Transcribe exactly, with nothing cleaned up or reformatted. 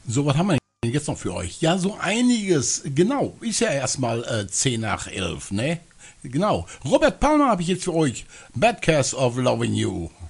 So, was haben wir denn jetzt noch für euch? Ja, so einiges. Genau, ist ja erstmal äh, zehn nach elf, ne? Genau. Robert Palmer habe ich jetzt für euch. Bad Case of Loving You.